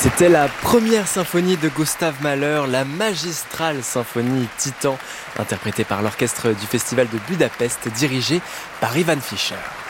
C'était la première symphonie de Gustav Mahler, la magistrale symphonie Titan, interprétée par l'orchestre du Festival de Budapest, dirigé par Ivan Fischer.